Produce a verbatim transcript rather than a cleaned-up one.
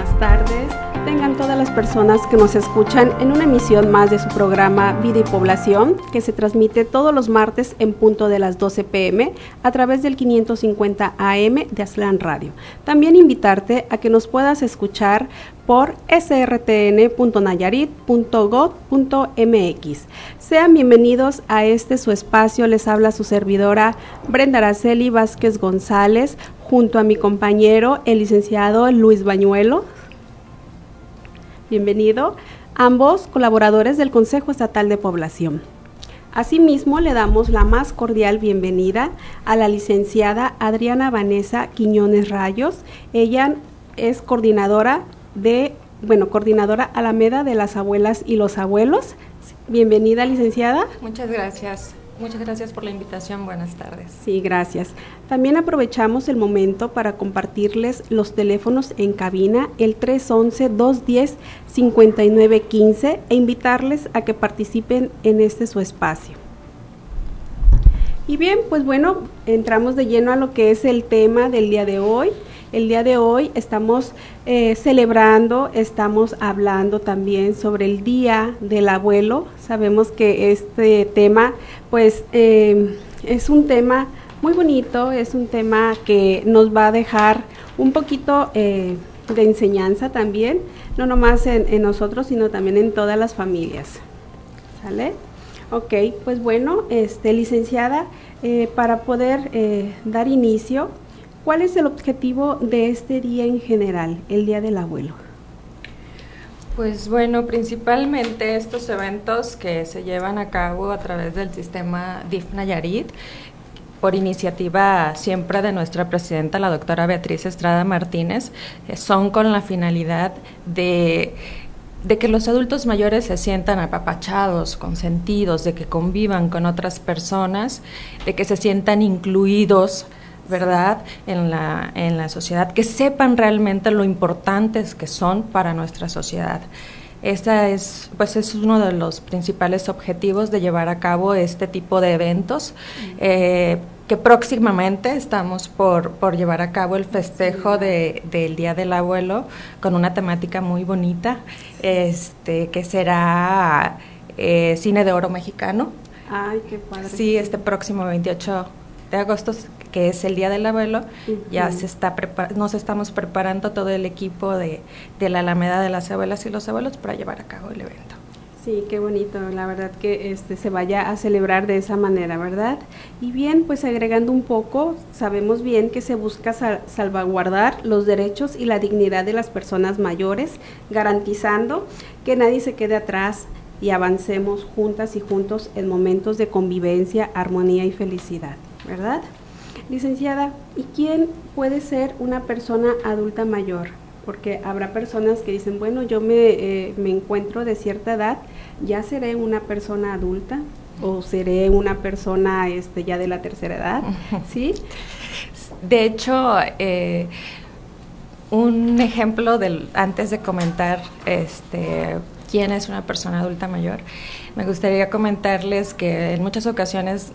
buenas tardes. Tengan todas las personas que nos escuchan en una emisión más de su programa Vida y Población, que se transmite todos los martes en punto de las doce pm a través del quinientos cincuenta A M de Aztlán Radio. También invitarte a que nos puedas escuchar por s r t n punto nayarit punto gov punto m x. Sean bienvenidos a este su espacio. Les habla su servidora Brenda Araceli Vázquez González, junto a mi compañero, el licenciado Luis Bañuelo. Bienvenido, ambos colaboradores del Consejo Estatal de Población. Asimismo, le damos la más cordial bienvenida a la licenciada Adriana Vanessa Quiñones Rayos. Ella es coordinadora de, bueno, coordinadora Alameda de las Abuelas y los Abuelos. Bienvenida, licenciada. Muchas gracias. Muchas gracias por la invitación. Buenas tardes. Sí, gracias. También aprovechamos el momento para compartirles los teléfonos en cabina, el tres once, dos diez, cincuenta y nueve quince, e invitarles a que participen en este su espacio. Y bien, pues bueno, entramos de lleno a lo que es el tema del día de hoy. El día de hoy estamos eh, celebrando, estamos hablando también sobre el Día del Abuelo. Sabemos que este tema, pues, eh, es un tema muy bonito, es un tema que nos va a dejar un poquito eh, de enseñanza también, no nomás en, en nosotros, sino también en todas las familias. ¿Sale? Ok, pues bueno, este, licenciada, eh, para poder eh, dar inicio, ¿cuál es el objetivo de este día en general, el Día del Abuelo? Pues bueno, principalmente estos eventos que se llevan a cabo a través del sistema D I F Nayarit, por iniciativa siempre de nuestra presidenta, la doctora Beatriz Estrada Martínez, eh, son con la finalidad de, de que los adultos mayores se sientan apapachados, consentidos, de que convivan con otras personas, de que se sientan incluidos, ¿verdad?, en la, en la sociedad, que sepan realmente lo importantes que son para nuestra sociedad. Este es, pues es uno de los principales objetivos de llevar a cabo este tipo de eventos, eh, que próximamente estamos por, por llevar a cabo el festejo de, del Día del Abuelo con una temática muy bonita, este, que será eh, Cine de Oro Mexicano. Ay, qué padre. Sí, este próximo veintiocho de agosto, que es el Día del Abuelo. Uh-huh. Ya se está prepar- nos estamos preparando todo el equipo de, de la Alameda de las Abuelas y los Abuelos para llevar a cabo el evento. Sí, qué bonito, la verdad que este se vaya a celebrar de esa manera, ¿verdad? Y bien, pues agregando un poco, sabemos bien que se busca sal- salvaguardar los derechos y la dignidad de las personas mayores, garantizando que nadie se quede atrás y avancemos juntas y juntos en momentos de convivencia, armonía y felicidad, ¿verdad? Licenciada, ¿y quién puede ser una persona adulta mayor? Porque habrá personas que dicen, bueno, yo me, eh, me encuentro de cierta edad, ¿ya seré una persona adulta o seré una persona este, ya de la tercera edad? ¿Sí? De hecho, eh, un ejemplo del, antes de comentar este, quién es una persona adulta mayor, me gustaría comentarles que en muchas ocasiones